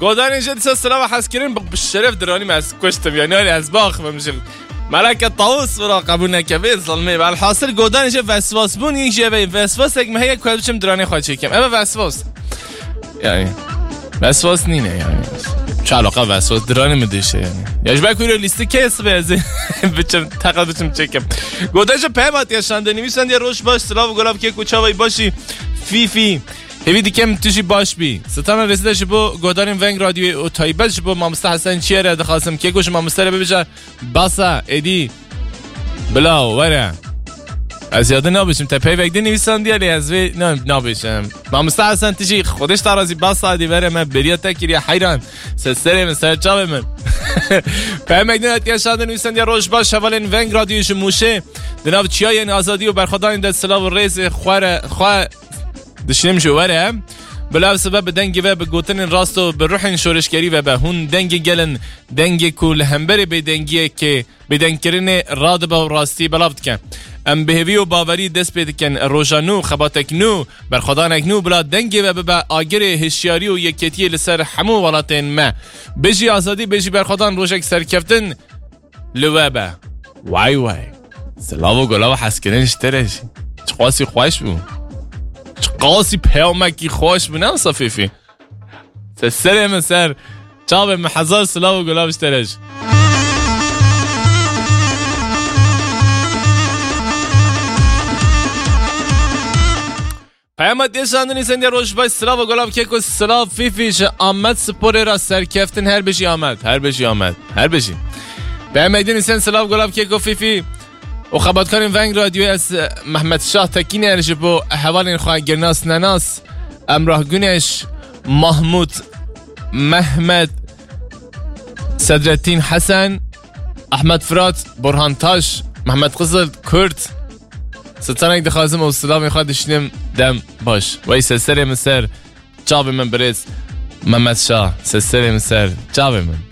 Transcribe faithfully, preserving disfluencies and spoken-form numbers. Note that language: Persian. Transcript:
گودان اینجا دیسا سلام حس کردن بالشرف درانی ما از کشتم یعنی از باخ بمشل ملک طاووس ورا قبول نکبه ظلمه ولی حاصل گودان اینجا وسواس بون یک جبه وسواس یک مهیا کدوم درانی خواهد چکم اما وسواس یعنی وسواس نینه یعنی چه علاقه وسواس درانی مدیشه یعنی یاش بکوی لیستی کیس بیازی بچم تقل بچم چکم گودان اینجا پیمات یاشنده نمیشن یا روش باش سلام و گلاب که کوچاوی باشی فی فی هیوی دیکم توشی باش بی ستان رسیده شبو گودارین ونگ رادیو و تایبت شبو مامسته حسن چیه را دخواستم که گوش مامسته را ببیشه باسا ایدی بلاو وره از یاده نبیشم تا پی وقتی نویسان دیالی از وی نبیشم مامسته حسن تشی خودش ترازی باسا دی وره من بریا تکیری حیران سستره من سر چاوه من پی وقتی نتیه شاده نویسان دیا روش باش شوالین ونگ رادیوش موشه دناب چیای این آزادی و برخدان دست سلاو ریز خواره خواه دشنیم جواره بلا سبب دنگی و به گوتن راست و به روح شورشگری و به هون دنگی گلن دنگی کول همبری به دنگیه که به دنگکرین راد و راستی بلافت کن ام بهوی و باوری دست پیدا کن روشانو خباتک نو بر خدانک نو بلا دنگی و به آگر هشیاری و یکیتی لسر همو ولاتین ما بجی آزادی بجی بر خدان روشک سرکفتن لوابه وای وای سلاو و گلاو حسکنش ترش چقاسی خوش بود قاسی پیامکی خوش بنام صفیفی سر من سر چاب محضر سلام و گلابش ترش پیامت دیشان نیستن در روش باش سلام و گلاب که کس سلام فیفیش آمد سپوره را سرکفتن هر بشی آمد هر بشی آمد هر بشی پیامت نیستن سلام و گلاب که کس فیفی و خبرکارین ونگ رادیو از محمد شاه تکین ارج با حوالین خواه گرناس نناس امراه گونش محمود محمد صدرالدین حسن احمد فرات برهان تاش محمد قزل کرد ستانک دخوازم و سلام خواه دشنیم دم باش وی سسر مسر چاب من برز محمد شاه سسر مسر چاب من